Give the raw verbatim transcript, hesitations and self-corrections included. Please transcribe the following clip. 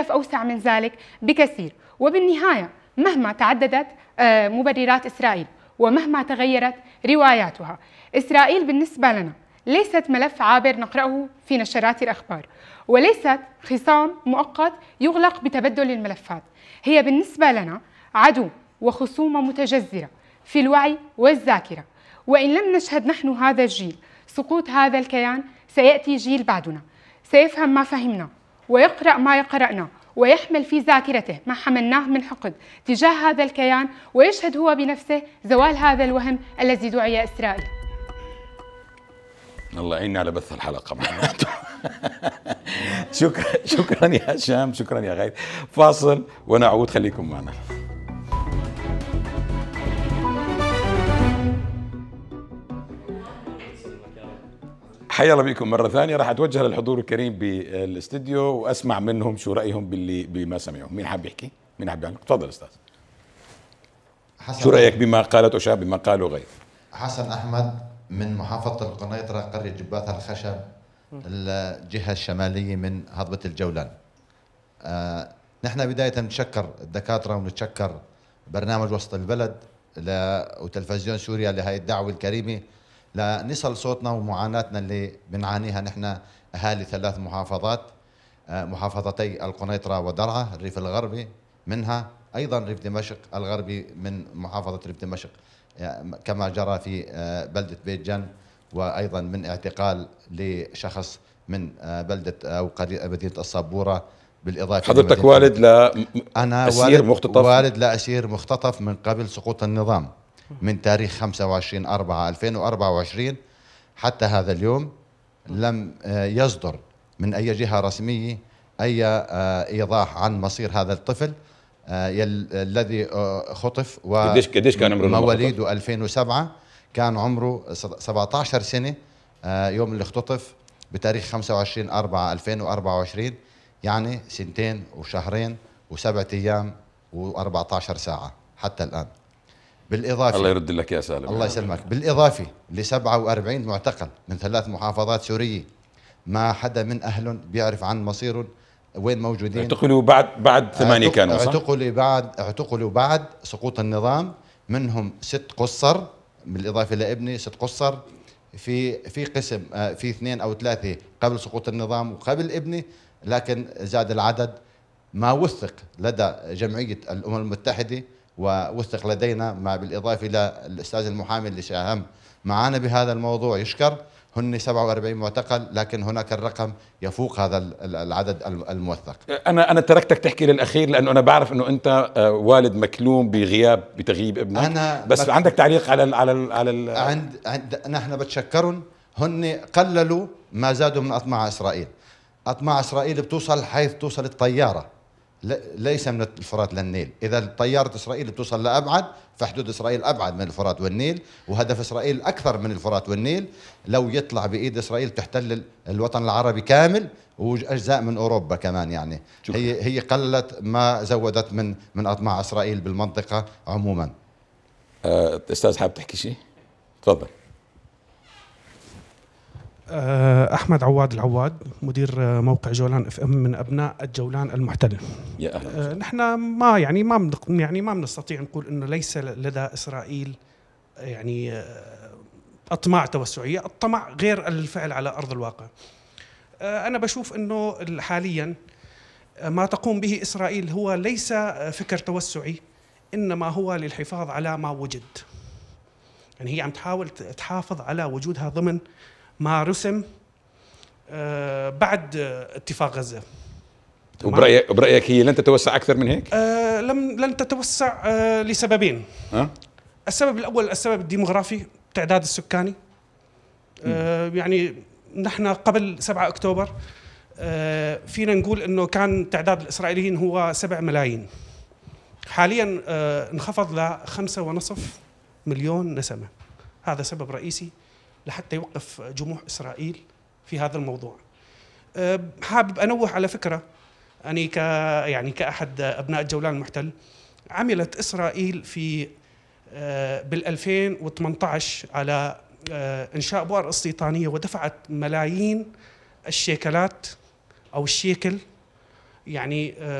هدف أوسع من ذلك بكثير. وبالنهاية مهما تعددت مبررات إسرائيل ومهما تغيرت رواياتها، إسرائيل بالنسبة لنا ليست ملف عابر نقرأه في نشرات الأخبار، وليست خصام مؤقت يغلق بتبدل الملفات. هي بالنسبة لنا عدو وخصومة متجذرة في الوعي والذاكرة، وإن لم نشهد نحن هذا الجيل سقوط هذا الكيان، سيأتي جيل بعدنا سيفهم ما فهمنا ويقرأ ما يقرأنا ويحمل في ذاكرته ما حملناه من حقد تجاه هذا الكيان، ويشهد هو بنفسه زوال هذا الوهم الذي دعي إسرائيل. الله يعيننا على بث الحلقة معناته. شكرا شكرا يا هشام، شكرا يا غايد. فاصل ونعود، خليكم معنا. حيا الله بكم مرة ثانية. راح أتوجه للحضور الكريم بالاستديو وأسمع منهم شو رأيهم باللي بما سمعوا. مين حاب يحكي؟ مين حاب يعلق؟ تفضل أستاذ. شو رأيك بما قالت أشاب بما قالوا غير؟ حسن أحمد من محافظة القنيطرة، قرية جبات الخشب، الجهة الشمالية من هضبة الجولان. آه نحن بداية نتشكر الدكاترة ونتشكر برنامج وسط البلد وتلفزيون سوريا لهي الدعوة الكريمة لنصل صوتنا ومعاناتنا اللي بنعانيها نحن أهالي ثلاث محافظات، آه محافظتي القنيطرة ودرعا الريف الغربي، منها أيضا ريف دمشق الغربي من محافظة ريف دمشق، كما جرى في بلدة بيت جن، وأيضا من اعتقال لشخص من بلدة أو مدينة الصبورة. بالإضافة حضرتك والد لا أنا أسير مختطف؟ والد لأسير مختطف من قبل سقوط النظام من تاريخ خمسة وعشرين أربعة ألفين وأربعة وعشرين حتى هذا اليوم لم يصدر من أي جهة رسمية أي إيضاح عن مصير هذا الطفل الذي خطف. قديش قديش كان عمره؟ مواليده ألفين وسبعة، كان عمره سبعة عشر سنة يوم اللي اختطف بتاريخ خمسة وعشرين أربعة ألفين وأربعة وعشرين، يعني سنتين وشهرين وسبعة أيام وأربعة عشر ساعة حتى الآن. بالإضافة الله يرد لك يا سالم. الله يسلمك. بالإضافة ل سبعة وأربعين معتقل من ثلاث محافظات سورية، ما حدا من أهلهم بيعرف عن مصيرهم وين موجودين. اعتقلوا بعد بعد ثمانية كانوا صح؟ اعتقلوا بعد اعتقلوا بعد سقوط النظام، منهم ست قصر بالإضافة لابني ست قصر. في في قسم في اثنين أو ثلاثة قبل سقوط النظام وقبل ابني، لكن زاد العدد. ما وثق لدى جمعية الأمم المتحدة ووثق لدينا، مع بالإضافة للأستاذ المحامي اللي ساهم معنا بهذا الموضوع يشكر، هن سبعة وأربعين معتقل، لكن هناك الرقم يفوق هذا العدد الموثق. انا انا تركتك تحكي للاخير لانه انا بعرف انه انت والد مكلوم بغياب بتغييب ابنك. أنا بس مك... عندك تعليق على ال على ال على ال عند عند نحن بتشكرهم، هن قللوا ما زادوا من اطماع اسرائيل. اطماع اسرائيل بتوصل حيث توصل الطياره، ليس من الفرات للنيل. إذا طيارة إسرائيل بتوصل لأبعد، فحدود إسرائيل أبعد من الفرات والنيل، وهدف إسرائيل أكثر من الفرات والنيل. لو يطلع بإيد إسرائيل تحتل الوطن العربي كامل وأجزاء من أوروبا كمان. يعني شكرا. هي هي قلت ما زودت من من أطماع إسرائيل بالمنطقة عموما. أه أستاذ حابب تحكي شيء؟ تفضل. أحمد عواد العواد، مدير موقع جولان اف ام، من أبناء الجولان المحتل. يا أهلا. نحن ما يعني ما يعني ما بنستطيع نقول إنه ليس لدى إسرائيل يعني أطماع توسعية. الطمع غير الفعل على أرض الواقع. أنا بشوف إنه حاليا ما تقوم به إسرائيل هو ليس فكر توسعي، إنما هو للحفاظ على ما وجد. يعني هي عم تحاول تحافظ على وجودها ضمن ما رسم آه بعد آه اتفاق غزة. وبرأيك برأيك هي لن تتوسع أكثر من هيك؟ آه لم لن تتوسع آه لسببين. أه؟ السبب الأول السبب الديموغرافي، التعداد السكاني. آه يعني نحن قبل سبعة أكتوبر آه فينا نقول إنه كان تعداد الإسرائيليين هو سبع ملايين. حاليا آه انخفض لخمسة ونصف مليون نسمة. هذا سبب رئيسي لحتى يوقف جموح إسرائيل في هذا الموضوع. أه حابب أنوه على فكرة، أني ك يعني كأحد أبناء الجولان المحتل، عملت إسرائيل في أه بال ألفين وثمانية عشر على أه إنشاء بؤر استيطانية، ودفعت ملايين الشيكلات أو الشيكل يعني أه